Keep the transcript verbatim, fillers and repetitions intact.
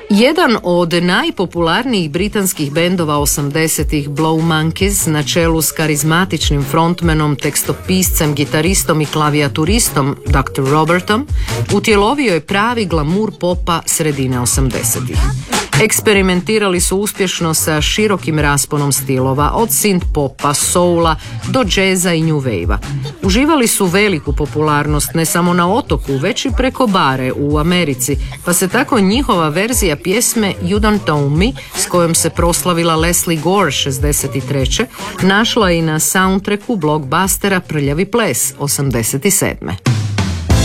Jedan od najpopularnijih britanskih bendova osamdesetih, Blow Monkeys, na čelu s karizmatičnim frontmenom, tekstopiscem, gitaristom i klavijaturistom doktor Robertom, utjelovio je pravi glamur popa sredine osamdesetih. Eksperimentirali su uspješno sa širokim rasponom stilova, od synth popa, soula do džeza i new wave-a. Uživali su veliku popularnost ne samo na otoku, već i preko bare u Americi, pa se tako njihova verzija pjesme You Don't Know Me, s kojom se proslavila Leslie Gore šezdeset treće našla i na soundtracku blockbustera Prljavi ples osamdeset sedme